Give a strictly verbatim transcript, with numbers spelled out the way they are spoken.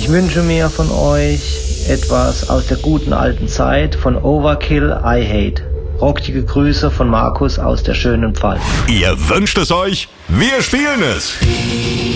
Ich wünsche mir von euch etwas aus der guten alten Zeit von Overkill, I Hate. Rockige Grüße von Markus aus der schönen Pfalz. Ihr wünscht es euch, wir spielen es.